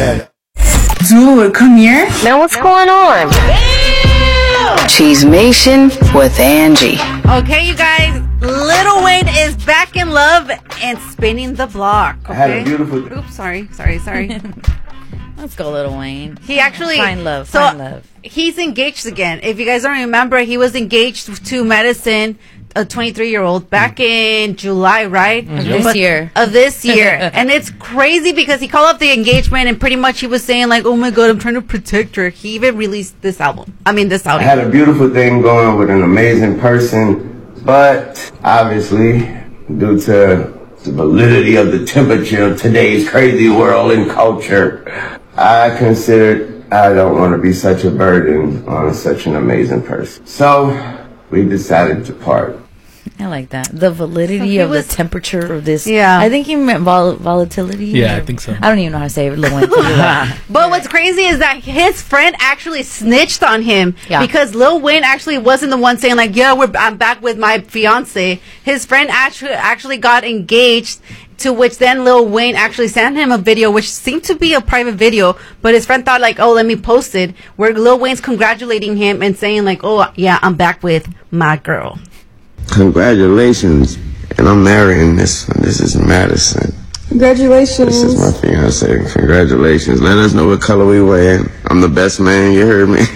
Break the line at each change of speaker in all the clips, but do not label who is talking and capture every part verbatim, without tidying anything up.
Yeah.
Dude, come here.
Now what's going on? Cheesemation with Angie.
Okay, you guys. Lil Wayne is back in love and spinning the block. Okay?
I had a beautiful...
Oops, sorry, sorry, sorry.
Let's go, Lil Wayne.
He actually...
Find love,
so
find love.
He's engaged again. If you guys don't remember, he was engaged to Madison, a twenty-three-year-old, back in July, right?
Of this
But-
year.
Of this year. And it's crazy because he called up the engagement and pretty much he was saying like, oh my God, I'm trying to protect her. He even released this album. I mean, this
I
album.
had a beautiful thing going with an amazing person, but obviously, due to the validity of the temperature of today's crazy world and culture, I considered I don't want to be such a burden on such an amazing person. So, we decided to part.
I like that. The validity
So he
of
was-
the temperature of this.
Yeah.
I think he meant vol- volatility.
Yeah,
or-
I think so.
I don't even know how to say it. Lil Wayne.
But what's crazy is that his friend actually snitched on him
Yeah.
because Lil Wayne actually wasn't the one saying like, "Yeah, we're I'm back with my fiance." His friend actually actually got engaged, to which then Lil Wayne actually sent him a video, which seemed to be a private video, but his friend thought like, "Oh, let me post it," where Lil Wayne's congratulating him and saying like, "Oh, yeah, I'm back with my girl."
Congratulations, and I'm marrying this one. This is Madison.
Congratulations.
This is my fiance. Congratulations. Let us know what color we wearing. I'm the best man. You heard me.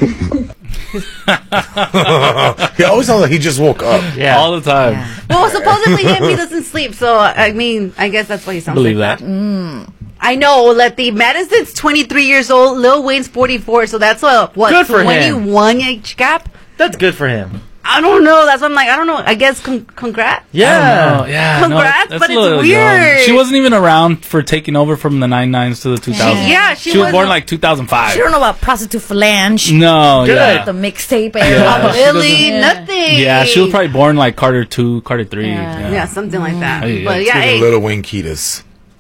He always sounds like he just woke up.
Yeah. All the time.
Yeah.
Well, supposedly him he doesn't sleep, so I mean, I guess that's why he sounds
Believe
like
that.
that. I know. Let the Madison's twenty-three years old. Lil Wayne's forty-four. So that's a what?
Good for him.
twenty-one age gap.
That's good for him.
I don't know. That's what I'm like. I don't know. I guess con- congrats.
Yeah.
Oh, yeah.
Congrats,
no,
but
a
it's
little
weird.
young. She wasn't even around for taking over from the nine nines to the two thousands.
Yeah, she
She was born
wasn't-
like two thousand five.
She don't know about prostitute phalange.
No,
Good.
yeah.
The mixtape
Yeah,
era.
she
Really,
doesn't-
nothing.
Yeah, she was probably born like Carter two, Carter three.
Yeah.
Yeah.
Yeah, something like that.
Hey,
but
that's
yeah,
Look at
hey,
Little Wayne Kiedis.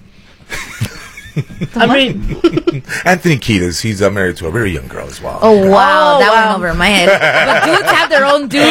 I mean,
Anthony Kiedis, he's uh, married to a very young girl as well.
Oh, wow.
Oh,
that
wow.
went over my head. But dudes have their own dude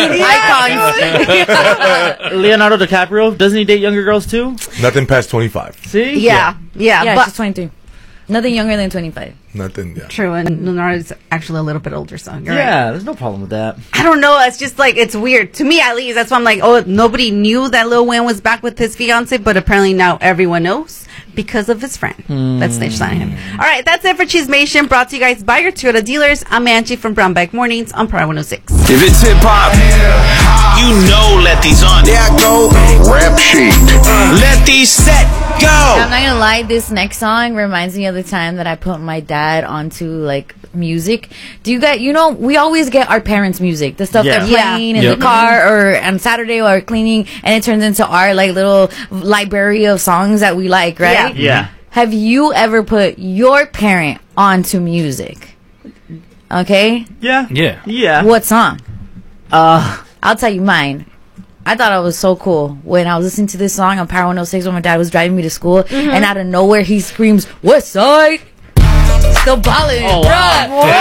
icons.
Leonardo DiCaprio, doesn't he date younger girls too?
Nothing past twenty-five.
See?
yeah, yeah,
Yeah,
but
she's twenty-three. Nothing younger than twenty-five.
Nothing, yeah.
true. And Leonardo's actually a little bit older, so you're right.
Yeah, there's no problem with that.
I don't know. It's just like it's weird to me, at least. That's why I'm like, oh, nobody knew that Lil Wayne was back with his fiance, but apparently now everyone knows because of his friend that snitched on him. All right, that's it for Cheesemation. Brought to you guys by your Toyota dealers. I'm Angie from Brown Bag Mornings on Pride one oh six.
If it's hip hop, you know let these on. There I go. Rap sheet. Let these set go.
I'm not gonna lie, this next song reminds me of the time that I put my dad onto like music. Do you guys, you know, we always get our parents' music, the stuff
Yeah.
they're
Yeah.
playing in
Yep.
the car or on Saturday or cleaning, and it turns into our like little library of songs that we like, right?
Yeah.
Have you ever put your parent onto music? Okay,
Yeah.
Yeah.
Yeah.
what song?
Uh,
I'll tell you mine. I thought it was so cool when I was listening to this song on Power one oh six when my dad was driving me to school, and out of nowhere he screams, "West Side!" Still ballin',
Oh,
bruh.
wow.
What?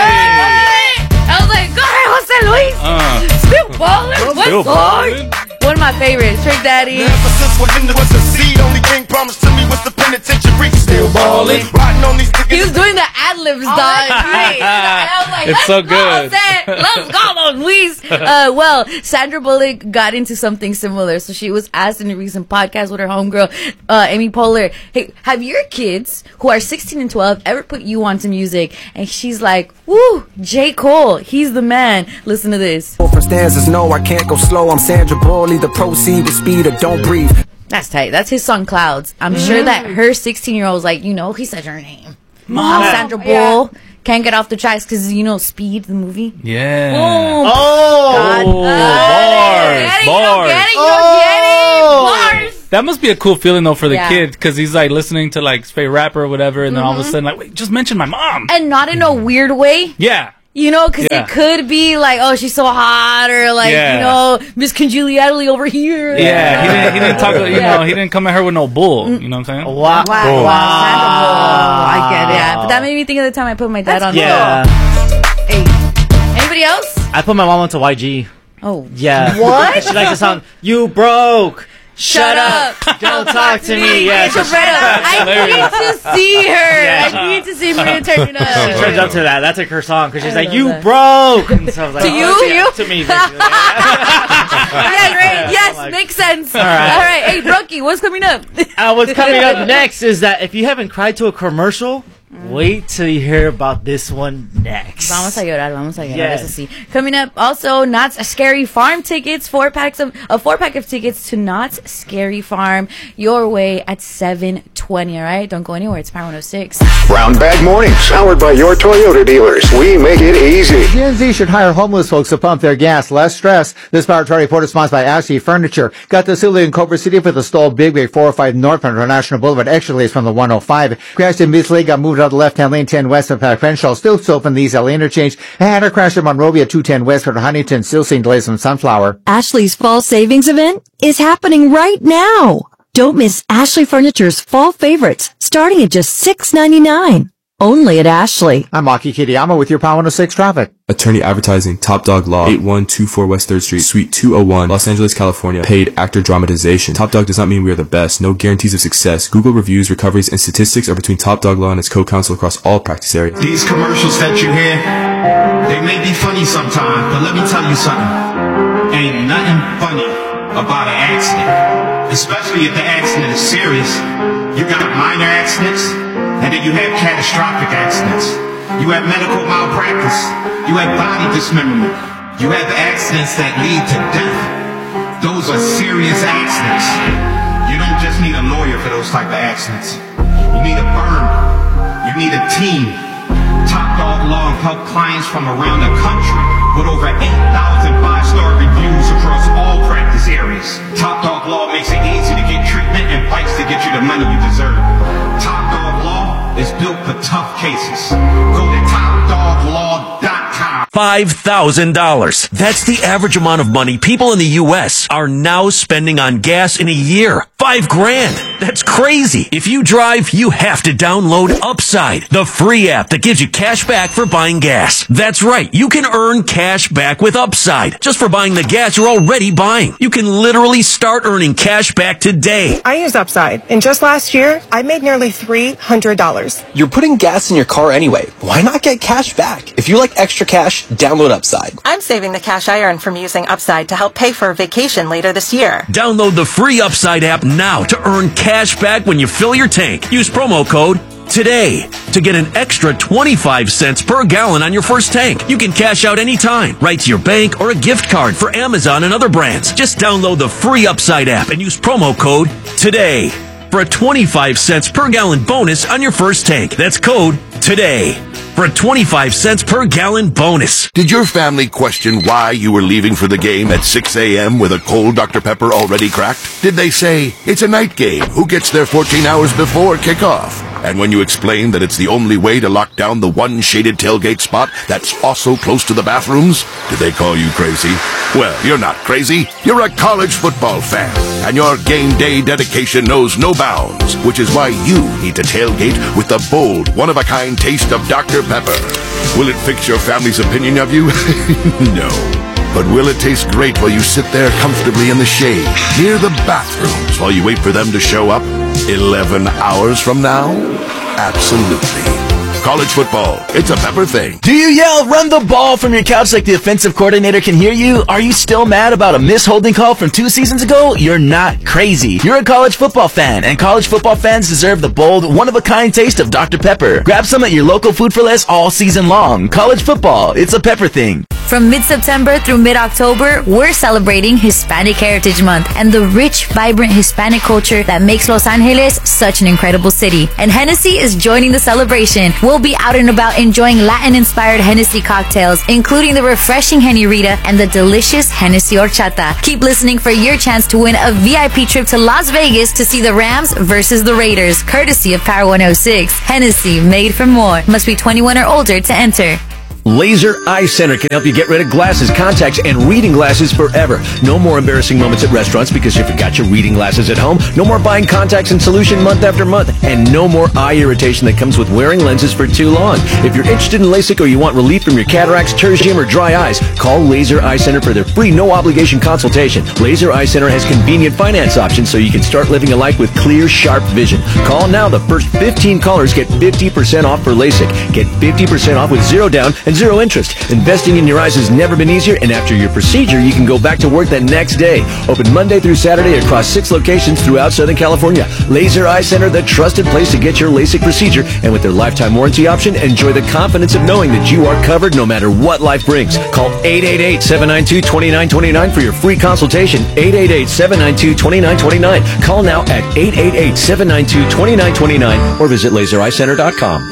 I was like, "Go ahead, Jose Luis."
Uh,
Still ballin', West
still
Side. One of my favorites, Trick Daddy.
Ever since Within was a seed, only thing promised to me was the penitentiary. Still ballin', riding on these
He was
niggas.
doing the ad libs, dog.
right.
And I was like,
It's
let's
so
go,
good.
Jose. Let's go, Luis. Uh, well, Sandra Bullock got into something similar. So she was asked in a recent podcast with her homegirl, uh, Amy Poehler, hey, have your kids who are sixteen and twelve ever put you onto music? And she's like, woo, J. Cole, he's the man. Listen to this.
For stanzas, no, I can't go slow. I'm Sandra Bullock. Either proceed with speed or don't breathe.
That's tight. That's his song, Clouds. I'm sure that her sixteen-year-old was like, you know, he said her name. I'm Sandra Bull. Can't get off the tracks because, you know, Speed, the movie.
yeah.
Boom.
oh.
Oh, bars.
Get it,
Bars.
you get it, you get it. Bars.
That must be a cool feeling though for the
Yeah.
kid because he's like listening to like straight rapper or whatever, and then all of a sudden like, wait, just mention my mom.
And not in a weird way.
Yeah.
You know, because
Yeah.
it could be like, oh, she's so hot, or like,
Yeah.
you know, Miss Congeniality over here.
Yeah, he didn't. He didn't talk. You
Yeah.
know, he didn't come at her with no bull. You know what I'm saying?
Wow.
Wow,
Boom.
wow, Sandra Bullock. I get it.
Yeah, but that made me think of the time I put my dad on.
Yeah.
Hey.
Anybody else?
I put my mom onto Y G.
Oh,
Yeah.
What?
She likes the song, "You broke.
Shut up.
Don't talk to me." Yeah.
It's
so
a red up. I need to see her. I need to to see Maria turning up.
She turns up to that. That's like her song because she's
I
like,
love
"You
that.
broke." And so I was like,
To
oh,
you?
yeah,
You?
To me. basically.
Yeah, great. Yes,
Like-
makes sense. All
right.
All right. Hey, Brookie, what's coming up?
Uh, what's coming up next is that if you haven't cried to a commercial, wait till you hear about this one next.
Vamos a llorar, vamos a llorar.
Yes.
Eso sí. Coming up, also, Knott's Scary Farm tickets, four packs of a four pack of tickets to Knott's Scary Farm, your way at seven twenty. All right, don't go anywhere. It's Power one oh six.
Brown Bag Mornings, powered by your Toyota dealers. We make it easy.
G N Z should hire homeless folks to pump their gas. Less stress. This Power Trade report is sponsored by Ashley Furniture. Got the facility in Culver City for the stalled Big Bay four oh five North from International Boulevard. Extra lanes from the one oh five. Crashed in Misley, got moved out the left-hand lane ten west of Pat Crenshaw. Still open the East L A interchange. And had a crash in Monrovia two ten west from Huntington. Still seeing delays from Sunflower.
Ashley's fall savings event is happening right now. Don't miss Ashley Furniture's fall favorites, starting at just six ninety-nine. Only at Ashley.
I'm Maki Kiriyama with your Power one oh six traffic.
Attorney Advertising, Top Dog Law, eighty-one twenty-four West third Street, Suite two oh one, Los Angeles, California. Paid actor dramatization. Top Dog does not mean we are the best. No guarantees of success. Google reviews, recoveries, and statistics are between Top Dog Law and its co-counsel across all practice areas.
These commercials that you hear, they may be funny sometimes, but let me tell you something. Ain't nothing funny about an accident. Especially if the accident is serious. You got minor accidents, and then you have catastrophic accidents. You have medical malpractice. You have body dismemberment. You have accidents that lead to death. Those are serious accidents. You don't just need a lawyer for those type of accidents. You need a firm. You need a team. Top Dog Law help clients from around the country with over eight thousand five-star reviews across all practice areas. Top Dog Law makes it easy to get treatment and fights to get you the money you deserve. Top Dog Law is built for tough cases. Go to top dog law dot com.
five thousand dollars. That's the average amount of money people in the U S are now spending on gas in a year. Five grand. That's crazy. If you drive, you have to download Upside, the free app that gives you cash back for buying gas. That's right. You can earn cash back with Upside just for buying the gas you're already buying. You can literally start earning cash back today.
I use Upside, and just last year, I made nearly three hundred dollars.
You're putting gas in your car anyway. Why not get cash back? If you like extra cash, download Upside.
I'm saving the cash I earn from using Upside to help pay for a vacation later this year.
Download the free Upside app now to earn cash back when you fill your tank. Use promo code TODAY to get an extra twenty-five cents per gallon on your first tank. You can cash out anytime, right to your bank or a gift card for Amazon and other brands. Just download the free Upside app and use promo code TODAY for a twenty-five cents per gallon bonus on your first tank. That's code TODAY for a twenty-five cents per gallon bonus.
Did your family question why you were leaving for the game at six a.m. with a cold Doctor Pepper already cracked? Did they say, it's a night game, who gets there fourteen hours before kickoff? And when you explained that it's the only way to lock down the one shaded tailgate spot that's also close to the bathrooms, did they call you crazy? Well, you're not crazy. You're a college football fan. And your game day dedication knows no bounds, which is why you need to tailgate with the bold, one-of-a-kind taste of Doctor Pepper. Will it fix your family's opinion of you? No. But will it taste great while you sit there comfortably in the shade, near the bathrooms, while you wait for them to show up eleven hours from now? Absolutely. College football, it's a Pepper thing.
Do you yell, run the ball from your couch like the offensive coordinator can hear you? Are you still mad about a missed holding call from two seasons ago? You're not crazy. You're a college football fan, and college football fans deserve the bold, one-of-a-kind taste of Doctor Pepper. Grab some at your local Food for Less all season long. College football, it's a Pepper thing.
From mid-September through mid-October, we're celebrating Hispanic Heritage Month and the rich, vibrant Hispanic culture that makes Los Angeles such an incredible city. And Hennessy is joining the celebration. We'll be out and about enjoying Latin-inspired Hennessy cocktails, including the refreshing Henny Rita and the delicious Hennessy Horchata. Keep listening for your chance to win a V I P trip to Las Vegas to see the Rams versus the Raiders, courtesy of Power one oh six. Hennessy, made for more. Must be twenty-one or older to enter.
Laser Eye Center can help you get rid of glasses, contacts, and reading glasses forever. No more embarrassing moments at restaurants because you forgot your reading glasses at home. No more buying contacts and solution month after month. And no more eye irritation that comes with wearing lenses for too long. If you're interested in LASIK or you want relief from your cataracts, tertium, or dry eyes, call Laser Eye Center for their free no-obligation consultation. Laser Eye Center has convenient finance options so you can start living a life with clear, sharp vision. Call now. The first fifteen callers get fifty percent off for LASIK. Get fifty percent off with zero down and zero interest. Investing in your eyes has never been easier, and after your procedure, you can go back to work the next day. Open Monday through Saturday across six locations throughout Southern California. Laser Eye Center, the trusted place to get your LASIK procedure, and with their lifetime warranty option, enjoy the confidence of knowing that you are covered no matter what life brings. Call eight eight eight, seven nine two, two nine two nine for your free consultation. eight eight eight, seven nine two, two nine two nine. Call now at eight eight eight, seven nine two, two nine two nine or visit laser eye center dot com.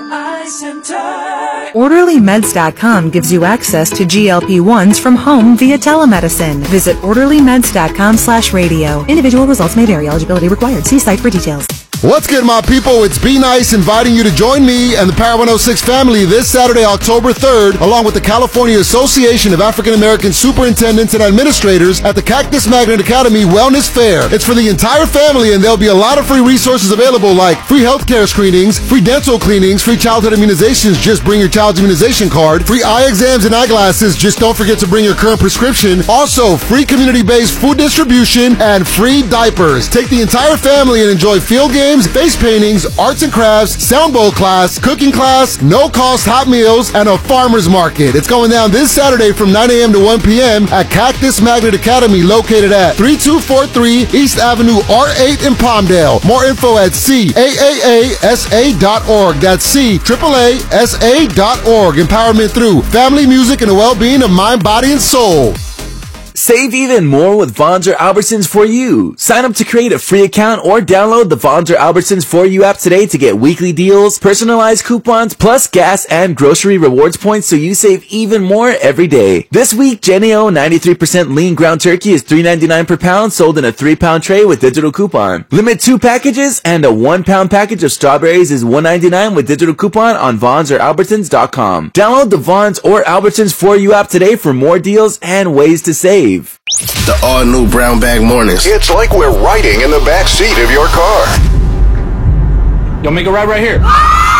Orderly Meds dot com gives you access to G L P ones from home via telemedicine. Visit Orderly Meds dot com slash radio. Individual results may vary. Eligibility required. See site for details.
What's good, my people? It's Be Nice inviting you to join me and the Power one oh six family this Saturday, October third, along with the California Association of African American Superintendents and Administrators at the Cactus Magnet Academy Wellness Fair. It's for the entire family, and there'll be a lot of free resources available, like free healthcare screenings, free dental cleanings, free childhood immunizations. Just bring your child's immunization card, free eye exams and eyeglasses. Just don't forget to bring your current prescription. Also, free community-based food distribution and free diapers. Take the entire family and enjoy field games, face paintings, arts and crafts, sound bowl class, cooking class, no-cost hot meals, and a farmer's market. It's going down this Saturday from nine a.m. to one p.m. at Cactus Magnet Academy, located at thirty-two forty-three East Avenue, R eight in Palmdale. More info at C A A A S A dot org. That's C A A A S A dot org. Empowerment through family, music, and the well-being of mind, body, and soul.
Save even more with Vons or Albertsons For You. Sign up to create a free account or download the Vons or Albertsons For You app today to get weekly deals, personalized coupons, plus gas and grocery rewards points so you save even more every day. This week, Jennie-O ninety-three percent lean ground turkey is three ninety-nine per pound, sold in a three pound tray with digital coupon. Limit two packages, and a one pound package of strawberries is one ninety-nine with digital coupon on Vons or Albertsons dot com. Download the Vons or Albertsons For You app today for more deals and ways to save.
The all-new Brown Bag Mornings. It's like we're riding in the back seat of your car.
You'll make a ride right here.